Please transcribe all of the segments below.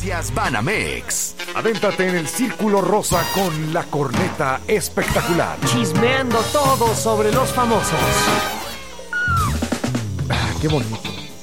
Noticias Banamex. Adéntrate en el círculo rosa con la corneta espectacular. Chismeando todo sobre los famosos. Qué bonito.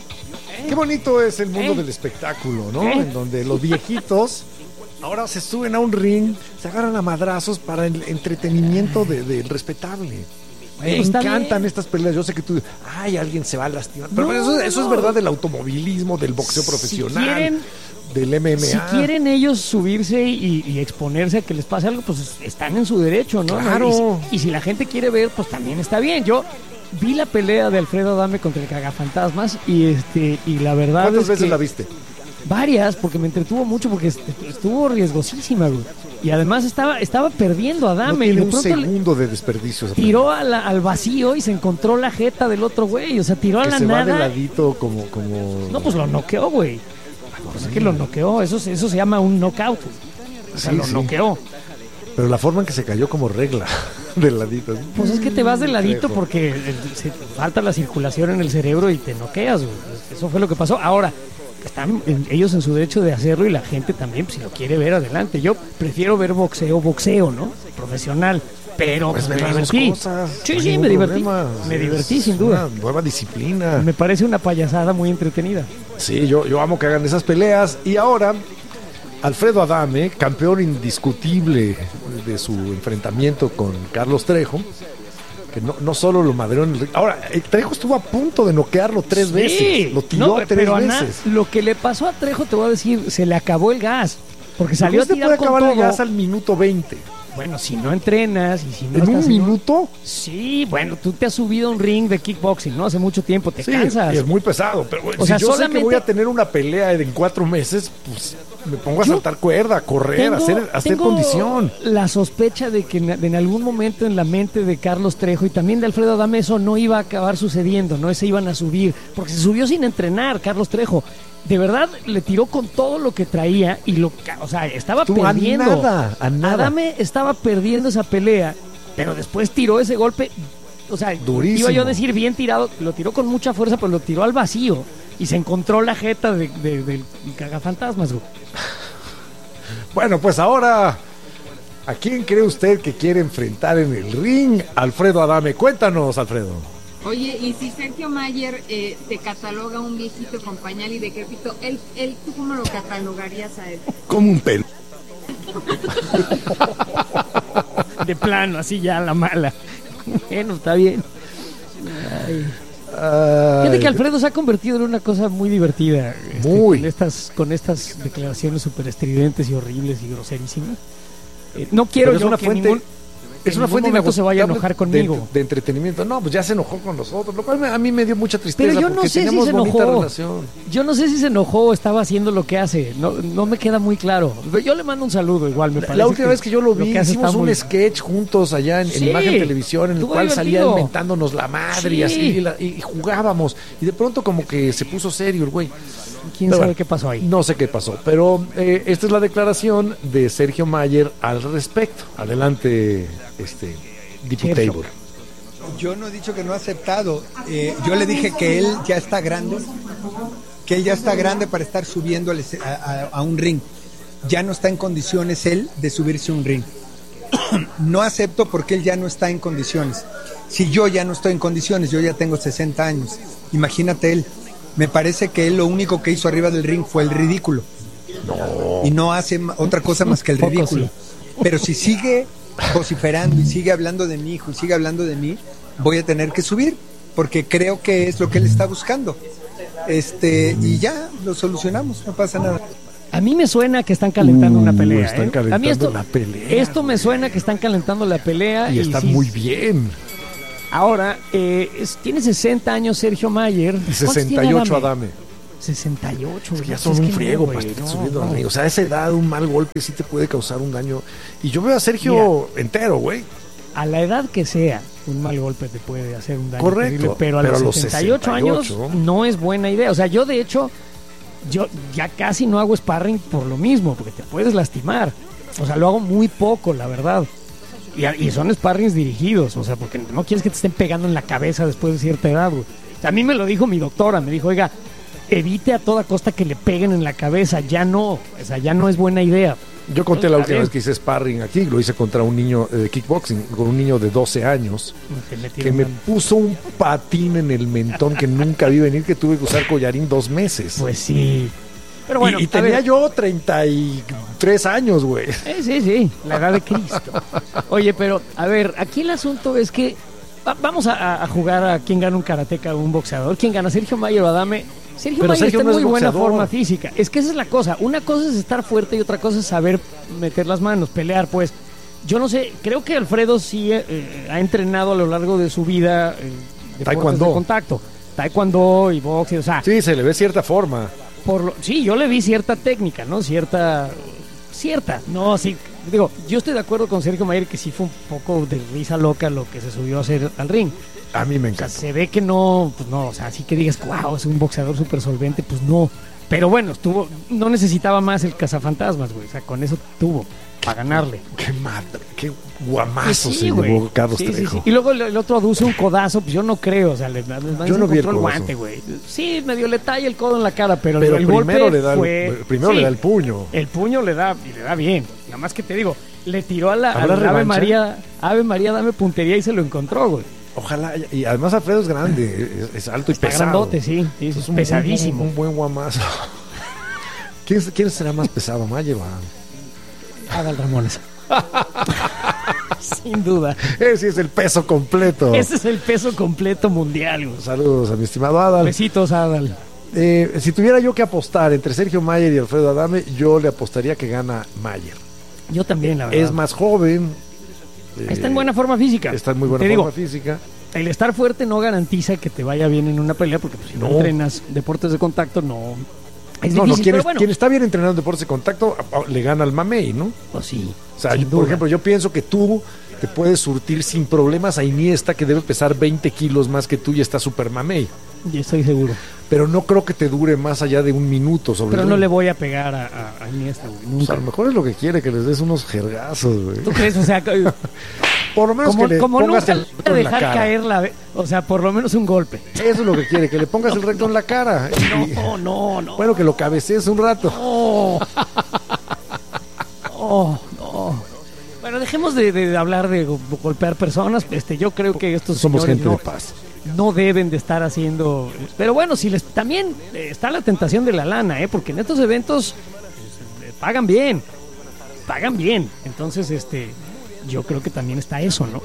Qué bonito es el mundo del espectáculo, ¿no? En donde los viejitos ahora se suben a un ring, se agarran a madrazos para el entretenimiento del respetable. Me encantan estas peleas. Yo sé que tú, alguien se va a lastimar. Pero eso es verdad del automovilismo, del boxeo profesional, del MMA. Si quieren ellos subirse y exponerse a que les pase algo, pues están en su derecho, ¿no? Claro. Y si la gente quiere ver, pues también está bien. Yo vi la pelea de Alfredo Adame contra el Cagafantasmas y la verdad ¿Cuántas es veces que la viste? Varias, porque me entretuvo mucho, porque estuvo riesgosísima, güey. Y además estaba perdiendo a Adame. No y tiene de un pronto segundo de desperdicio. tiró al vacío y se encontró la jeta del otro güey. O sea, tiró a la se nada. va de ladito como... No, pues lo noqueó, güey. Pues es que lo noqueó. Eso se llama un knockout. O sea, lo noqueó. Pero la forma en que se cayó como regla de ladito. Pues es que te vas de ladito porque falta la circulación en el cerebro y te noqueas, güey. Eso fue lo que pasó. Ahora, están ellos en su derecho de hacerlo y la gente también, pues, si lo quiere ver, adelante. Yo prefiero ver boxeo, ¿no? Profesional. Pero pues me ver las divertí. cosas. Sí, me divertí. Me divertí, sin duda. Una nueva disciplina. Me parece una payasada muy entretenida. Sí, yo amo que hagan esas peleas. Y ahora, Alfredo Adame, campeón indiscutible de su enfrentamiento con Carlos Trejo, que no solo lo madreó en el ring. Ahora, Trejo estuvo a punto de noquearlo 3 veces. Lo tiró 3 pero veces. Lo que le pasó a Trejo, te voy a decir, se le acabó el gas. Porque salió a tirar puede con acabar todo. el gas al minuto 20. Bueno, si no entrenas y si no ¿En estás un minuto? Sí, bueno, tú te has subido a un ring de kickboxing, ¿no? Hace mucho tiempo, te cansas. Y es muy pesado. Pero O sea, yo sé que voy a tener una pelea en 4 meses, pues me pongo a saltar cuerda, a correr, a hacer condición. La sospecha de que en algún momento en la mente de Carlos Trejo y también de Alfredo Adame eso no iba a acabar sucediendo, no se iban a subir, porque se subió sin entrenar Carlos Trejo. De verdad le tiró con todo lo que traía y estaba perdiendo. A nada. Adame estaba perdiendo esa pelea, pero después tiró ese golpe, durísimo. Iba yo a decir bien tirado, lo tiró con mucha fuerza, pero lo tiró al vacío y se encontró la jeta del Cagafantasmas, güey. Bueno, pues ahora, ¿a quién cree usted que quiere enfrentar en el ring? Alfredo Adame. Cuéntanos, Alfredo. Oye, y si Sergio Mayer te cataloga un viejito con pañal y decrépito, ¿tú cómo lo catalogarías a él? Como un pelo. De plano, así ya la mala. Bueno, está bien. Fíjate que Alfredo se ha convertido en una cosa muy divertida. Con estas declaraciones súper estridentes y horribles y groserísimas. No quiero yo que ningún... Es una fuente inagotable se vaya a enojar conmigo. De entretenimiento. No, pues ya se enojó con nosotros, lo cual a mí me dio mucha tristeza. Pero yo no sé si se enojó. Yo no sé si se enojó o estaba haciendo lo que hace. No me queda muy claro. Yo le mando un saludo igual, me parece. La última vez que yo lo vi, hicimos un sketch juntos allá en Imagen Televisión, en el cual salía inventándonos la madre y así, y jugábamos. Y de pronto como que se puso serio el güey. ¿Quién sabe qué pasó ahí? No sé qué pasó, pero esta es la declaración de Sergio Mayer al respecto. Adelante, diputado. Yo no he dicho que no ha aceptado. Yo le dije que él ya está grande, para estar subiendo a un ring. Ya no está en condiciones él de subirse a un ring. No acepto porque él ya no está en condiciones. Si yo ya no estoy en condiciones, yo ya tengo 60 años. Imagínate él. Me parece que él lo único que hizo arriba del ring fue el ridículo. No. Y no hace otra cosa más que el ridículo. Sí. Pero si sigue vociferando y sigue hablando de mi hijo y sigue hablando de mí, voy a tener que subir, porque creo que es lo que él está buscando. Y ya lo solucionamos, no pasa nada. A mí me suena que están calentando una pelea. Están calentando la pelea. Esto me suena que están calentando la pelea. Y está muy bien. Ahora, tiene 60 años Sergio Mayer. 68 Adame. 68. Es que ya son un friego para estar subiendo a mí. O sea, a esa edad un mal golpe sí te puede causar un daño. Y yo veo a Sergio entero, güey. A la edad que sea, un mal golpe te puede hacer un daño. Correcto, terrible, pero a los 68 años no es buena idea. O sea, yo de hecho, yo ya casi no hago sparring por lo mismo, porque te puedes lastimar. O sea, lo hago muy poco, la verdad. Y son sparrings dirigidos, o sea, porque no quieres que te estén pegando en la cabeza después de cierta edad, güey. A mí me lo dijo mi doctora, me dijo, oiga, evite a toda costa que le peguen en la cabeza. Ya no, o sea, ya no es buena idea. Yo conté la Está última bien. vez que hice sparring aquí, lo hice contra un niño de kickboxing, con un niño de 12 años, Te que metieron me una- puso un patín en el mentón que nunca vi venir, que tuve que usar collarín 2 meses. Pues sí. Pero bueno, y a tenía ver. yo 33 años, güey. Sí, la edad de Cristo. Oye, pero, a ver, aquí el asunto es que vamos a jugar a quién gana un karateca o un boxeador. ¿Quién gana? ¿Sergio Mayer o Adame? Sergio Pero Mayer Sergio está en no es muy buena boxeador. forma física. Es que esa es la cosa. Una cosa es estar fuerte y otra cosa es saber meter las manos, pelear, pues. Yo no sé, creo que Alfredo sí ha entrenado a lo largo de su vida deportes Taekwondo. de contacto. Taekwondo y boxeo, o sea, Sí, se le ve cierta forma. sí, yo le vi cierta técnica, ¿no? Cierta, no, sí, digo, yo estoy de acuerdo con Sergio Mayer que sí fue un poco de risa loca lo que se subió a hacer al ring. A mí me O sea, encanta. se ve que no, pues no, o sea, así que digas, wow, es un boxeador súper solvente, pues no. Pero bueno, no necesitaba más el cazafantasmas, güey, o sea, con eso tuvo, para ganarle. Qué madre, qué guamazo Pues se güey. llevó Carlos Sí, Trejo. sí. Y luego el otro aduce un codazo, pues yo no creo, o sea, Yo no vi el codazo. guante, güey. Sí, medio le talla el codo en la cara, pero Pero el primero golpe le da fue... primero sí, le da el puño. el puño le da, y le da bien. Nada más que te digo, le tiró a la ¿Habrá Ave revancha? María, dame puntería y se lo encontró, güey. Ojalá, y además Alfredo es grande, es alto y Está pesado. grandote, sí, Es un pesadísimo. Un buen guamazo. ¿Quién será más pesado, Mayer o Adame? Adal Ramones. Sin duda. Ese es el peso completo. Ese es el peso completo mundial, güey. Saludos a mi estimado Adal. Besitos, Adal. Si tuviera yo que apostar entre Sergio Mayer y Alfredo Adame, yo le apostaría que gana Mayer. Yo también, la verdad. Es más joven. Está en buena forma física. Está en muy buena Te forma digo, física. el estar fuerte no garantiza que te vaya bien en una pelea, porque pues, si no No. entrenas deportes de contacto, no. Es No, difícil, pero bueno. quien está bien entrenado en deportes de contacto le gana al mamey, ¿no? Pues sí. O sea, sin por duda. ejemplo, yo pienso que tú te puedes surtir sin problemas a Iniesta, que debe pesar 20 kilos más que tú y está super mamey. Yo estoy seguro. Pero no creo que te dure más allá de un minuto sobre Pero el no ring. le voy a pegar a Iniesta, güey. Pues Nunca. a lo mejor es lo que quiere, que les des unos jergazos, güey. ¿Tú crees? O sea, Por lo menos que le como pongas nunca el le voy recto a en la dejar cara. caer o sea, por lo menos un golpe. Eso es lo que quiere, que le pongas el recto en la cara. Y- No. Bueno, que lo cabecees un rato. No. Bueno, dejemos de hablar de golpear personas. Yo creo que estos Somos señores gente de paz. no deben de estar haciendo. Pero bueno, si les también está la tentación de la lana, porque en estos eventos pagan bien. Entonces, yo creo que también está eso, ¿no?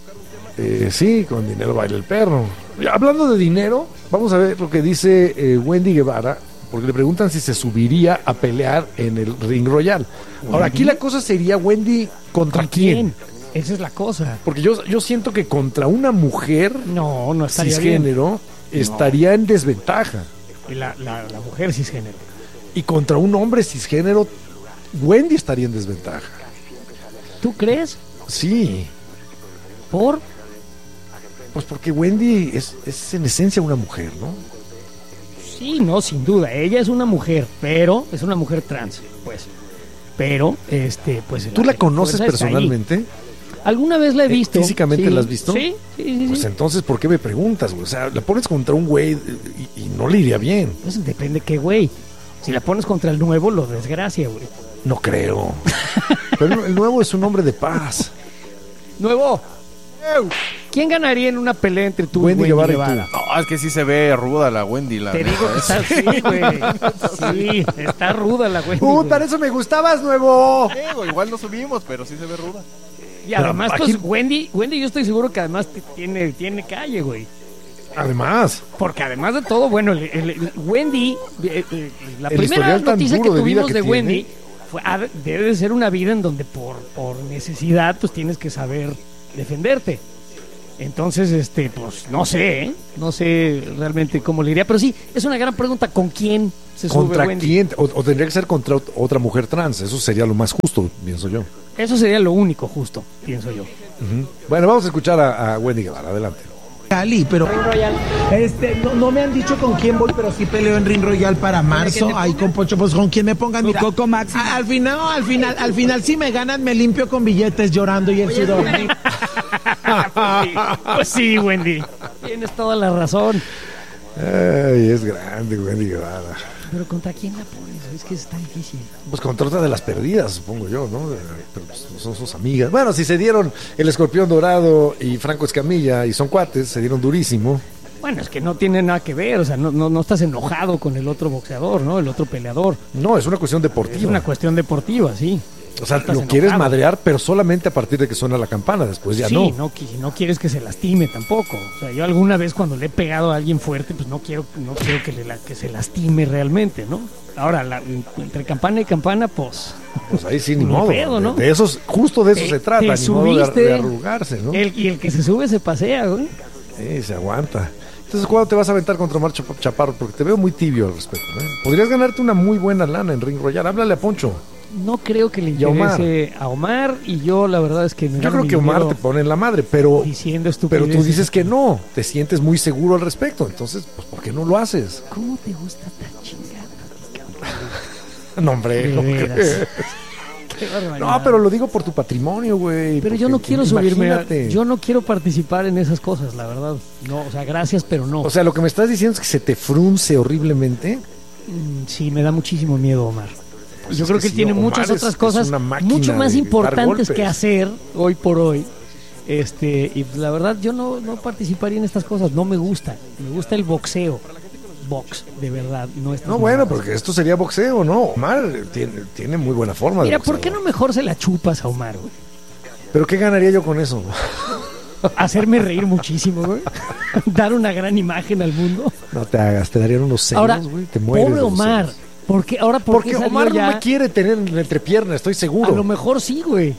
Sí, con dinero baila el perro. Hablando de dinero, vamos a ver lo que dice Wendy Guevara, porque le preguntan si se subiría a pelear en el Ring Royal. Ahora, aquí la cosa sería, Wendy, ¿contra quién? Esa es la cosa. Porque yo siento que contra una mujer No estaría bien. cisgénero estaría en desventaja. Y la mujer cisgénero. Y contra un hombre cisgénero, Wendy estaría en desventaja. ¿Tú crees? Sí, ¿Por? pues porque Wendy es en esencia una mujer, ¿no? Sí, no, sin duda. Ella es una mujer, pero es una mujer trans, pues. Pero, pues. ¿Tú la conoces fuerza está ahí. personalmente? ¿Alguna vez la he visto? ¿Físicamente Sí. la has visto? Sí. Pues entonces, ¿por qué me preguntas, güey? O sea, la pones contra un güey y no le iría bien. Pues depende qué güey. Si la pones contra el nuevo, lo desgracia, güey. No creo. Pero el nuevo es un hombre de paz. ¡Nuevo! ¿Quién ganaría en una pelea entre tú Wendy y Guevara y tú. No, es que sí se ve ruda la Wendy. La Te digo, está, sí, güey. Sí, está ruda la güey. Para eso me gustabas, nuevo. Igual no subimos, pero sí se ve ruda. Y además, Pero aquí- pues, Wendy, yo estoy seguro que además tiene calle, güey. Además, Porque además de todo, bueno, Wendy, la El primera historial tan noticia que duro de vida tuvimos que de tiene. Wendy debe de ser una vida en donde por necesidad pues tienes que saber defenderte. Entonces, pues no sé, ¿eh? No sé realmente cómo le iría, pero sí, es una gran pregunta, ¿con quién se sube ¿contra Wendy? quién? O tendría que ser contra otra mujer trans. Eso sería lo más justo, pienso yo. Eso sería lo único justo, pienso yo. Ujú. Bueno, vamos a escuchar a Wendy Guevara. Adelante. Cali, pero no me han dicho con quién voy, pero sí peleo en Ring Royal para marzo, ahí con Pocho, pues con quién me pongan, mira, Coco Máximo. al final si me ganan me limpio con billetes llorando y el sudor. Pues sí, Wendy, tienes toda la razón. Ay, es grande, Wendy Guevara. Pero ¿contra quién la pones? Es que está difícil. Pues contra otra de las perdidas, supongo yo, ¿no? Pero pues, son sus amigas. Bueno, si se dieron el Escorpión Dorado y Franco Escamilla y son cuates, se dieron durísimo. Bueno, es que no tiene nada que ver, o sea, no estás enojado con el otro boxeador, ¿no? El otro peleador. No, es una cuestión deportiva. Es una cuestión deportiva, sí. O sea, Estás lo quieres enojado. madrear, pero solamente a partir de que suena la campana, después ya Sí, no. no quieres que se lastime tampoco. O sea, yo alguna vez cuando le he pegado a alguien fuerte, pues no quiero que se lastime realmente, ¿no? Ahora, entre campana y campana, pues... Pues ahí sí, ni Ni modo. pedo, ¿no? De esos, justo de eso se trata, te ni modo de subiste, arrugarse, ¿no? Y el que se sube se pasea, güey. Sí, se aguanta. Entonces, ¿cuándo te vas a aventar contra Omar Chaparro? Porque te veo muy tibio al respecto, ¿eh? Podrías ganarte una muy buena lana en Ring Royal. Háblale a Poncho. No creo que le Y a Omar. interese a Omar, y yo la verdad es que me Yo gano creo mi que Omar dinero te pone en la madre, pero diciendo tú estupideces. dices que no. Te sientes muy seguro al respecto. Entonces, pues, ¿por qué no lo haces? ¿Cómo te gusta tan chingada? No, hombre. De no veras. crees. Qué barbaridad. No, pero lo digo por tu patrimonio, güey. Pero yo porque no quiero subirme, imagínate. yo no quiero participar en esas cosas, la verdad. No, o sea, gracias, pero no. O sea, lo que me estás diciendo es que se te frunce horriblemente. Sí, me da muchísimo miedo, Omar. Pues Yo es creo que que sí, tiene Omar muchas es otras cosas una máquina mucho más de dar importantes golpes. que hacer hoy por hoy. Y pues, la verdad yo no participaría en estas cosas, no me gusta. Me gusta el boxeo. Box, de verdad, no estas No, bueno, mamadas. porque esto sería boxeo, ¿no? Omar tiene muy buena forma Mira, de ¿por qué boxeador. no mejor se la chupas a Omar, güey? ¿Pero qué ganaría yo con eso? Hacerme reír muchísimo, güey. Dar una gran imagen al mundo. No te hagas, te darían unos celos, Ahora, güey, te mueres. pobre de los Omar. celos. Porque Porque salió Omar ya? no me quiere tener en la entrepierna, estoy A seguro. lo mejor sí, güey.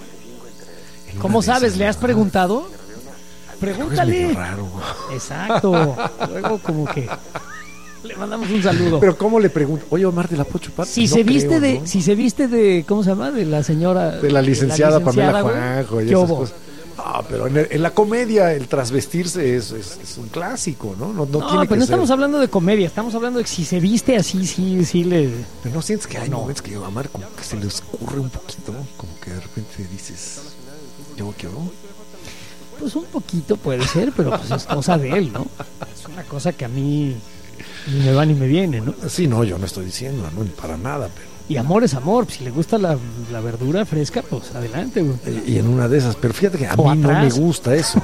En una ¿Cómo de sabes? esas, ¿Le has ¿verdad? preguntado? Creo que es Pregúntale. medio raro. Exacto. Luego como que le mandamos un saludo. Pero ¿cómo le pregunto? Oye, Omar de la Pocho Pat, si no se viste creo, ¿no? si se viste de, ¿cómo se llama? De la señora, De la licenciada Pamela güey. Juanjo y ¿Qué esas hubo? cosas. Ah, pero en la comedia el trasvestirse es un clásico, ¿no? No No, tiene pero que no ser. estamos hablando de comedia, estamos hablando de que si se viste así, sí le... Pero no sientes que hay No. momentos que a Omar como que se le escurre un poquito, como que de repente dices, ¿yo qué hago? Pues un poquito puede ser, pero pues es cosa de él, ¿no? Es una cosa que a mí ni me va ni me viene, ¿no? Sí, no, yo no estoy diciendo, no, para nada, pero... Y amor es amor, si le gusta la verdura fresca, pues adelante, güey. Y en una de esas, pero fíjate que a O mí no me atrás. gusta eso.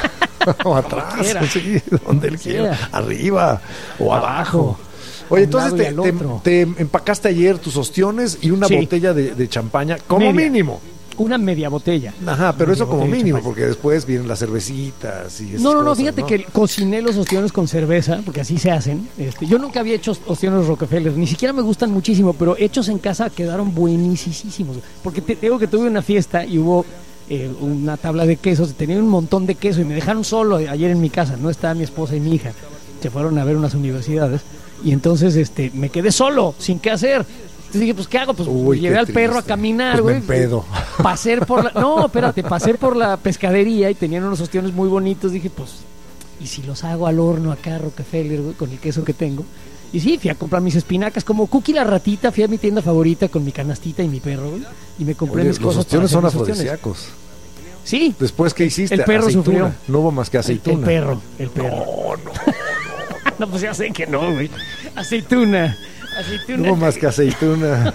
O atrás, quiera. sí, donde él quiera. quiera. Arriba o abajo. Abajo. Oye, A un entonces lado y al otro. te empacaste ayer tus ostiones y una Sí. botella de champaña, como Media. mínimo. Una media botella. Ajá, pero Media eso como botella de mínimo, champaña. porque después vienen las cervecitas y esas No, cosas, fíjate que cociné los ostiones con cerveza, porque así se hacen. Yo nunca había hecho ostiones Rockefeller, ni siquiera me gustan muchísimo, pero hechos en casa quedaron buenísimos. Porque te digo que tuve una fiesta y hubo una tabla de quesos, tenía un montón de queso y me dejaron solo ayer en mi casa, no estaba mi esposa y mi hija, se fueron a ver unas universidades y entonces me quedé solo, sin qué hacer. Entonces dije, pues, ¿qué hago? Pues Uy, llevé qué al perro a triste. caminar, Pues me güey. empedo. Pasé por la... No, espérate, pasé por la pescadería y tenían unos ostiones muy bonitos. Dije, pues, ¿y si los hago al horno acá, Rockefeller, güey, con el queso que tengo? Y sí, fui a comprar mis espinacas. Como Cookie la ratita, fui a mi tienda favorita con mi canastita y mi perro, güey. Y me compré Oye, mis los cosas ostiones son para hacer mis ostiones. afrodisíacos. Sí, Después, ¿qué hiciste? el perro Aceituna. sufrió. No hubo más que aceituna. el perro. No, no. No, pues ya sé que no, güey. Aceituna. No hubo más que aceituna.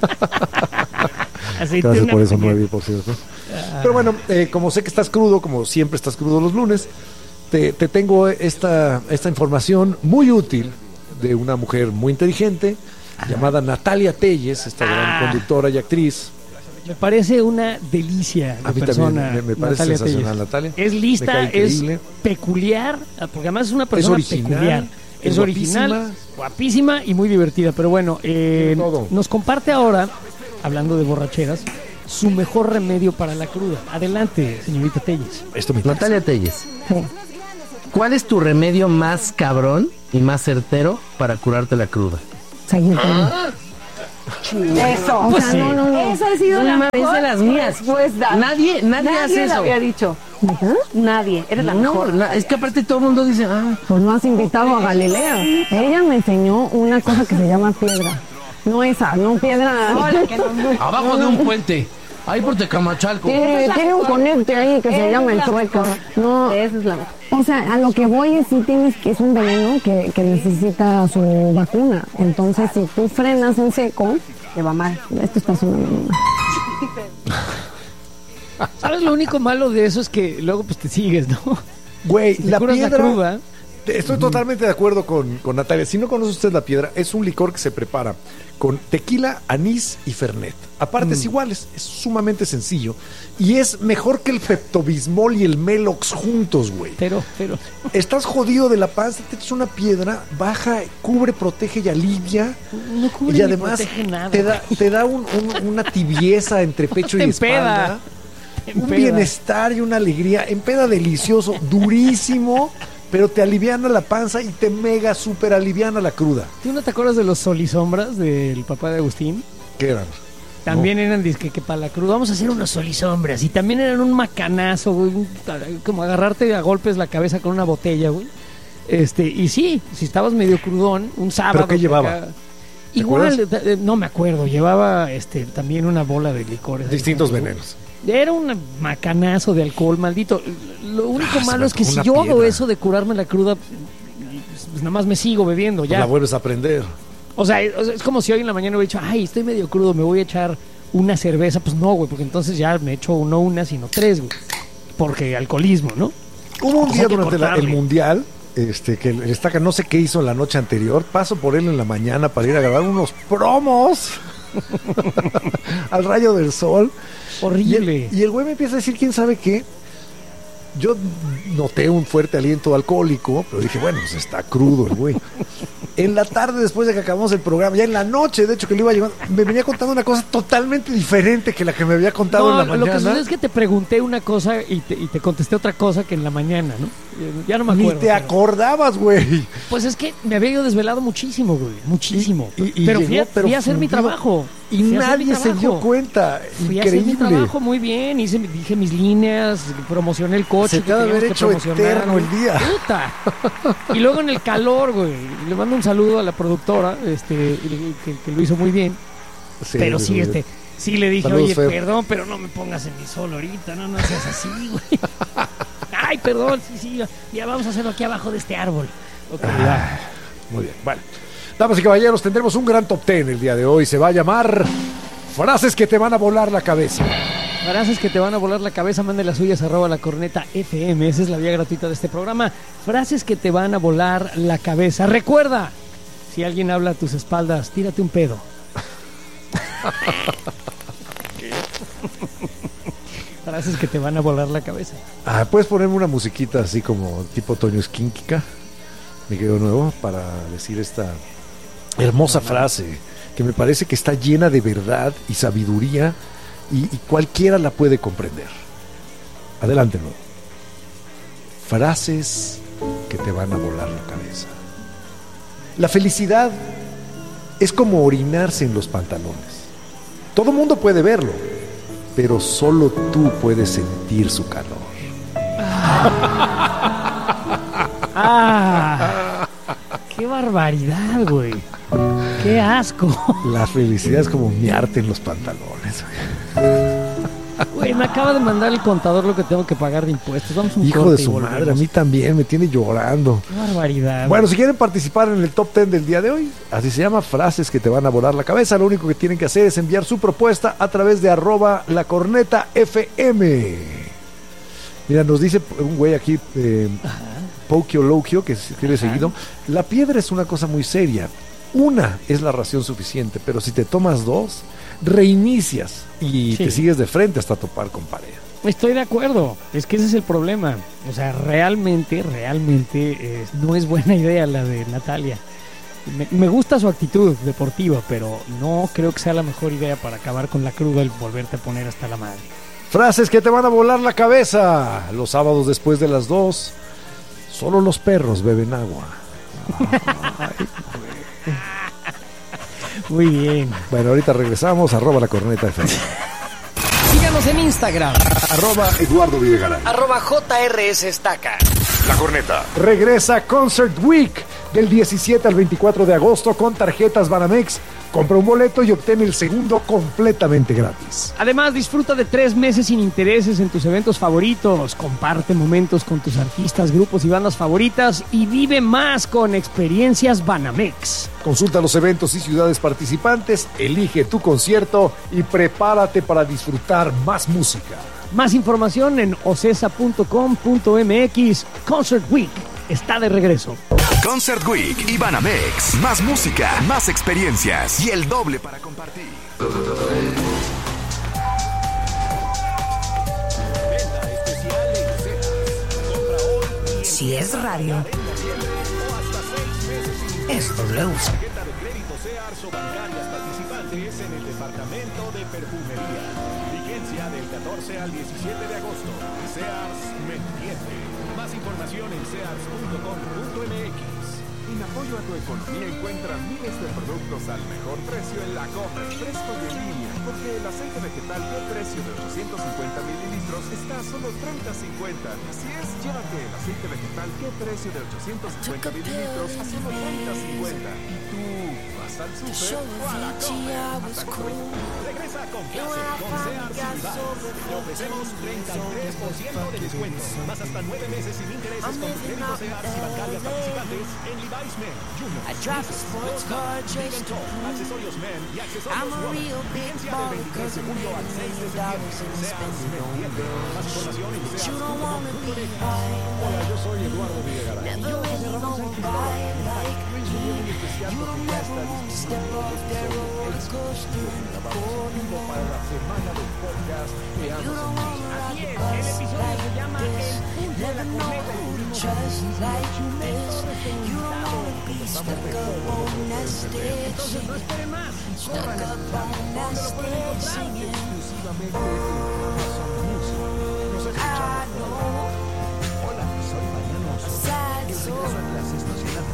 Aceituna. Gracias por eso, Nuevi, por cierto. Pero bueno, como sé que estás crudo, como siempre estás crudo los lunes, te tengo esta información muy útil de una mujer muy inteligente llamada Natalia Telles, esta gran conductora y actriz. Me parece una delicia A de mí persona. también me parece Natalia sensacional, Telles. Natalia. Es Me lista, cae es increíble. peculiar, porque además es una persona original, peculiar. es Es original, guapísima. guapísima y muy divertida. Pero bueno, todo. nos comparte ahora, hablando de borracheras, su mejor remedio para la cruda. Adelante, señorita Telles. Esto me interesa. Natalia Telles, ¿cuál es tu remedio más cabrón y más certero para curarte la cruda? Eso. Pues o sea, sí. no. Esa ha sido la mames, mejor de las mías. respuesta. Nadie hace lo eso. había dicho. Nadie. Eres la mejor. Es que aparte todo el mundo dice, Pues no has invitado a Galileo. Ella me enseñó una cosa que se llama piedra. No esa, no piedra. abajo de un puente, ahí por Tecamachalco. Tiene un conecte ahí que se llama el trueco. No, esa es la mejor. O sea, a lo que voy es es un veneno que necesita su vacuna. Entonces, si tú frenas en seco, te va mal. Esto está sonando muy mal. ¿Sabes? Lo único malo de eso es que luego pues te sigues, ¿no? Güey, Si te la curas piedra... la cruda. Estoy totalmente de acuerdo con Natalia. Si no conoce usted la piedra, es un licor que se prepara con tequila, anís y fernet. Aparte es igual, es sumamente sencillo. Y es mejor que el Pepto-Bismol y el Melox juntos, güey. Pero. Estás jodido de la panza, te echas una piedra, baja, cubre, protege y alivia. No cubre y ni además protege nada. te da una tibieza entre pecho y Te espalda. empeda. Un bienestar y una alegría. Empeda delicioso, durísimo. Pero te aliviana la panza y te mega super aliviana la cruda. ¿Tú no te acuerdas de los solisombras del papá de Agustín? ¿Qué eran? También eran disque que para la cruda vamos a hacer unos solisombras. Y también eran un macanazo, güey. Como agarrarte a golpes la cabeza con una botella, güey. Y sí, si estabas medio crudón, un sábado. ¿Pero qué llevaba? Igual, no me acuerdo. Llevaba también una bola de licores. Distintos venenos. Era un macanazo de alcohol, maldito. Lo único malo es que si una yo hago piedra. eso de curarme la cruda, pues nada más me sigo bebiendo, Pues ya. la vuelves a aprender. O sea, es como si hoy en la mañana hubiera dicho, ay, estoy medio crudo, me voy a echar una cerveza. Pues no, güey, porque entonces ya me echo no una, sino 3, güey. Porque alcoholismo, ¿no? Hubo un Pues día hay que durante el cortarle. mundial, que el Estaca no sé qué hizo la noche anterior, paso por él en la mañana para ir a grabar unos promos al rayo del sol. Horrible. Y el güey me empieza a decir quién sabe qué. Yo noté un fuerte aliento alcohólico, pero dije, bueno, pues está crudo el güey. En la tarde, después de que acabamos el programa, ya en la noche, de hecho, que lo iba llevando, me venía contando una cosa totalmente diferente que la que me había contado en la Lo que mañana. sucede es que te pregunté una cosa y te contesté otra cosa que en la mañana, ¿no? Ya no me acuerdo. Ni te pero- acordabas, güey. Pues es que me había yo desvelado muchísimo, güey. Muchísimo. Y pero llegó, fui a hacer mi fundido. trabajo. Y Fui a hacer mi nadie se dio trabajo. cuenta. Fui a hacer mi Increíble. trabajo muy bien, dije mis líneas, promocioné el coche. Se te ha de teníamos haber que hecho promocionar, eterno güey. el día. Puta. Y luego en el calor, güey. Le mando un saludo a la productora, que lo hizo muy bien. Sí, pero sí, muy bien. sí le dije, Saludos, oye, Fer. perdón, pero no me pongas en mi sol ahorita, no seas así, güey. Ay, perdón, sí, ya vamos a hacerlo aquí abajo de este árbol. Ok, ya. Muy bien, vale. Damas y caballeros, tendremos un gran top 10 el día de hoy. Se va a llamar Frases que te van a volar la cabeza. Frases que te van a volar la cabeza, mande las suyas @lacorneta_fm. Esa es la vía gratuita de este programa. Frases que te van a volar la cabeza. Recuerda, si alguien habla a tus espaldas, tírate un pedo. Frases que te van a volar la cabeza. Ah, ¿puedes ponerme una musiquita así como tipo Toño Esquínquica? Me quedo nuevo para decir esta hermosa frase que me parece que está llena de verdad y sabiduría y cualquiera la puede comprender. Adelante, nuevo. Frases que te van a volar la cabeza. La felicidad es como orinarse en los pantalones. Todo mundo puede verlo, pero solo tú puedes sentir su calor. ¡Ah! ¡Qué barbaridad, güey! ¡Qué asco! La felicidad es como miarte en los pantalones. Güey, me acaba de mandar el contador lo que tengo que pagar de impuestos. Vamos a un Hijo corte de y su volvemos. madre, a mí también me tiene llorando. ¡Qué barbaridad! Bueno, si quieren participar en el top 10 del día de hoy, así se llama, frases que te van a volar la cabeza, lo único que tienen que hacer es enviar su propuesta a través de @lacornetafm. Mira, nos dice un güey aquí, Pokio Lokio, que se escribe seguido, la piedra es una cosa muy seria. Una es la ración suficiente, pero si te tomas 2, reinicias y Sí. te sigues de frente hasta topar con pared. Estoy de acuerdo, es que ese es el problema. O sea, realmente no es buena idea la de Natalia. Me gusta su actitud deportiva, pero no creo que sea la mejor idea para acabar con la cruda el volverte a poner hasta la madre. Frases que te van a volar la cabeza. Los sábados después de las 2, solo los perros beben agua. Muy bien. Bueno, ahorita regresamos, @lacornetafm. Síganos en Instagram, @Eduardo Videgaray. @JRSestaca. La Corneta. Regresa Concert Week del 17 al 24 de agosto con tarjetas Banamex Compra un boleto y obtén el segundo completamente gratis. Además, disfruta de 3 meses sin intereses en tus eventos favoritos. Comparte momentos con tus artistas, grupos y bandas favoritas y vive más con Experiencias Banamex. Consulta los eventos y ciudades participantes, elige tu concierto y prepárate para disfrutar más música. Más información en ocesa.com.mx. Concert Week está de regreso. Concert Week y Banamex. Más música, más experiencias y el doble para compartir. Si es radio, es W. Tarjeta de crédito Sears o bancarias participantes en el departamento de perfumería. Vigencia del 14 al 17 de agosto. Sears me entiende. Más información en sears.com.mx. En apoyo a tu economía encuentra miles de productos al mejor precio en la compra fresco y en línea. Porque el aceite vegetal de precio de 850 mililitros está a solo $30.50. Así es, llévate el aceite vegetal que precio de 850 mililitros a solo $30.50. ¿Y tú vas al súper o a la compra? Regresa con clase con Sears y Levi's. Te ofrecemos 33% de descuento. Más hasta 9 meses sin intereses con tu crédito Sears y bancarias participantes en Levi's Men, Junior, Sports Car, accesorios Men y accesorios Woman. Vigencia del 23 de julio al 6 de septiembre. Sears me entiende. Más información en sears.com.mx. Hola, yo soy Eduardo Videgaray. Y yo, José Ramón Sánchez. Luis Miguel, un especial porque ya está disponible el episodio exclusivo para la semana del podcast que amo. Así es, el episodio se llama El Punto de la Cometa. Entonces no espere más, corran a escuchar. ¿Dónde lo pueden encontrar? Exclusivamente en Amazon Music. Nos escuchamos. Hola, soy Mariano Sosa. El regreso a clases nos llena de